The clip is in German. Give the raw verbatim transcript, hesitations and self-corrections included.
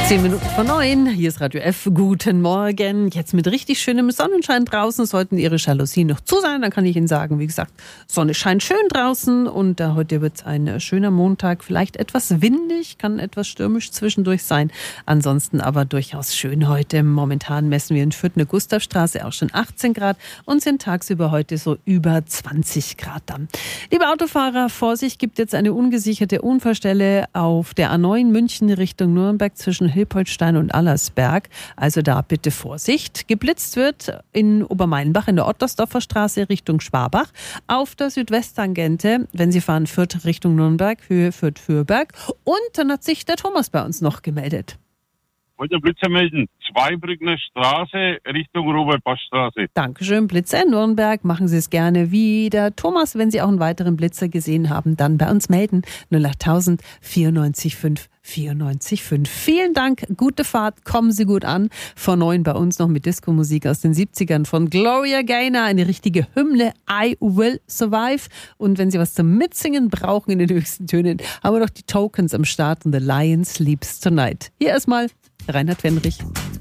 Zehn Minuten vor neun, hier ist Radio F. Guten Morgen. Jetzt mit richtig schönem Sonnenschein draußen. Sollten Ihre Jalousien noch zu sein, dann kann ich Ihnen sagen, wie gesagt, Sonne scheint schön draußen und äh, heute wird es ein äh, schöner Montag. Vielleicht etwas windig, kann etwas stürmisch zwischendurch sein. Ansonsten aber durchaus schön heute. Momentan messen wir in Fürth eine Gustavstraße auch schon achtzehn Grad und sind tagsüber heute so über zwanzig Grad dann. Liebe Autofahrer, Vorsicht, gibt jetzt eine ungesicherte Unfallstelle auf der A neun München Richtung Nürnberg zwischen Hilpoltstein und Allersberg. Also da bitte Vorsicht. Geblitzt wird in Obermeinbach in der Ottersdorfer Straße Richtung Schwabach auf der Südwesttangente, wenn Sie fahren Fürth Richtung Nürnberg, Höhe Fürth-Fürberg. Und dann hat sich der Thomas bei uns noch gemeldet. Wollte Blitzer melden. Zweibrückner Straße Richtung Robert-Bosch-Straße. Dankeschön, Blitzer in Nürnberg. Machen Sie es gerne wie der Thomas. Wenn Sie auch einen weiteren Blitzer gesehen haben, dann bei uns melden. null acht tausend vierundneunzig fünf vierundneunzig fünf. Vielen Dank, gute Fahrt, kommen Sie gut an. Vor neun bei uns noch mit Disco-Musik aus den siebzigern von Gloria Gaynor. Eine richtige Hymne, I Will Survive. Und wenn Sie was zum Mitsingen brauchen in den höchsten Tönen, haben wir noch die Tokens am Start und The Lion Sleeps Tonight. Hier erstmal Reinhard Fendrich.